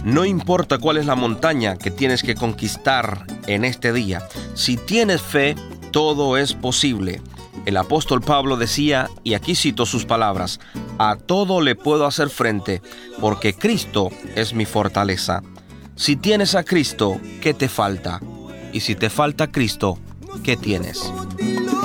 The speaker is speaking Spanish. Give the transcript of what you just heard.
No importa cuál es la montaña que tienes que conquistar en este día. Si tienes fe, todo es posible. El apóstol Pablo decía, y aquí cito sus palabras: a todo le puedo hacer frente, porque Cristo es mi fortaleza. Si tienes a Cristo, ¿qué te falta? Y si te falta Cristo, ¿qué tienes?